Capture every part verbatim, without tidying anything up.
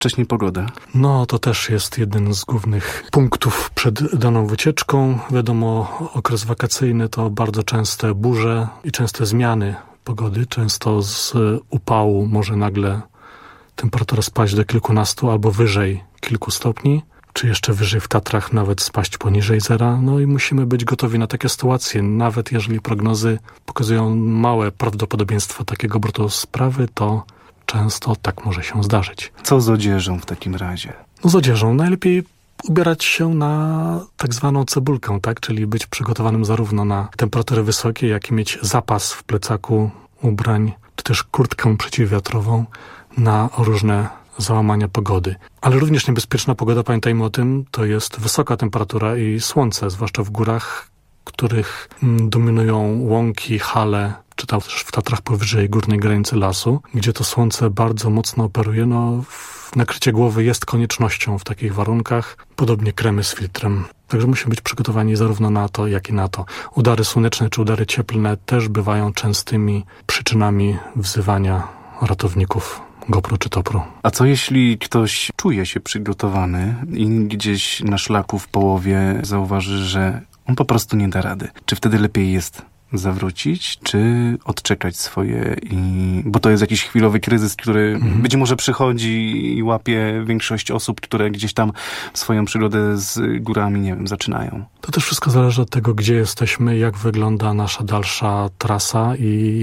wcześniej pogodę? No, to też jest jeden z głównych punktów przed daną wycieczką. Wiadomo, okres wakacyjny to bardzo częste burze i częste zmiany pogody. Często z upału może nagle temperatura spaść do kilkunastu albo wyżej kilku stopni, czy jeszcze wyżej w Tatrach nawet spaść poniżej zera. No i musimy być gotowi na takie sytuacje. Nawet jeżeli prognozy pokazują małe prawdopodobieństwo takiego obrotu sprawy, to często tak może się zdarzyć. Co z odzieżą w takim razie? No z odzieżą najlepiej ubierać się na tak zwaną cebulkę, tak? Czyli być przygotowanym zarówno na temperatury wysokie, jak i mieć zapas w plecaku ubrań, czy też kurtkę przeciwwiatrową na różne załamania pogody. Ale również niebezpieczna pogoda, pamiętajmy o tym, to jest wysoka temperatura i słońce, zwłaszcza w górach, których dominują łąki, hale, czy też w Tatrach powyżej górnej granicy lasu, gdzie to słońce bardzo mocno operuje. No, nakrycie głowy jest koniecznością w takich warunkach, podobnie kremy z filtrem. Także musimy być przygotowani zarówno na to, jak i na to. Udary słoneczne czy udary cieplne też bywają częstymi przyczynami wzywania ratowników GoPro czy Topru. A co jeśli ktoś czuje się przygotowany i gdzieś na szlaku w połowie zauważy, że on po prostu nie da rady? Czy wtedy lepiej jest zawrócić, czy odczekać swoje i... Bo to jest jakiś chwilowy kryzys, który mhm. być może przychodzi i łapie większość osób, które gdzieś tam swoją przygodę z górami, nie wiem, zaczynają. To też wszystko zależy od tego, gdzie jesteśmy, jak wygląda nasza dalsza trasa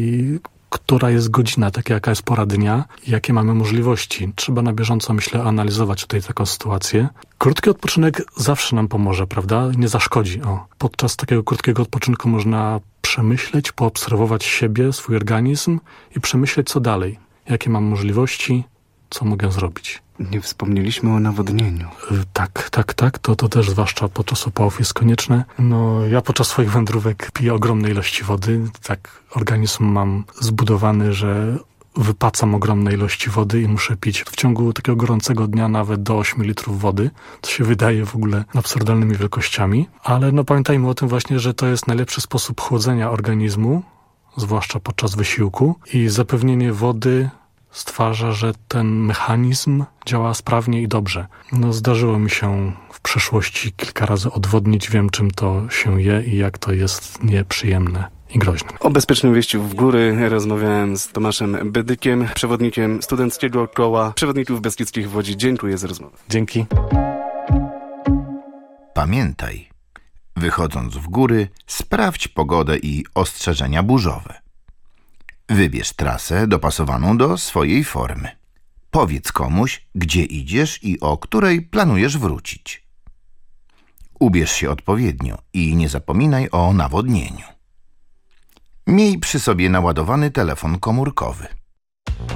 i która jest godzina, tak jaka jest pora dnia i jakie mamy możliwości. Trzeba na bieżąco, myślę, analizować tutaj taką sytuację. Krótki odpoczynek zawsze nam pomoże, prawda? Nie zaszkodzi. O. Podczas takiego krótkiego odpoczynku można przemyśleć, poobserwować siebie, swój organizm i przemyśleć, co dalej. Jakie mam możliwości, co mogę zrobić. Nie wspomnieliśmy o nawodnieniu. Tak, tak, tak. To, to też zwłaszcza podczas upałów jest konieczne. No, ja podczas swoich wędrówek piję ogromne ilości wody. Tak, organizm mam zbudowany, że wypacam ogromne ilości wody i muszę pić w ciągu takiego gorącego dnia nawet do ośmiu litrów wody. To się wydaje w ogóle absurdalnymi wielkościami. Ale no pamiętajmy o tym właśnie, że to jest najlepszy sposób chłodzenia organizmu, zwłaszcza podczas wysiłku, i zapewnienie wody stwarza, że ten mechanizm działa sprawnie i dobrze. No, zdarzyło mi się w przeszłości kilka razy odwodnić, wiem czym to się je i jak to jest nieprzyjemne i groźne. O bezpiecznym wejściu w góry rozmawiałem z Tomaszem Bedykiem, przewodnikiem Studenckiego Koła Przewodników Beskidzkich w Łodzi. Dziękuję za rozmowę. Dzięki. Pamiętaj, wychodząc w góry, sprawdź pogodę i ostrzeżenia burzowe. Wybierz trasę dopasowaną do swojej formy. Powiedz komuś, gdzie idziesz i o której planujesz wrócić. Ubierz się odpowiednio i nie zapominaj o nawodnieniu. Miej przy sobie naładowany telefon komórkowy.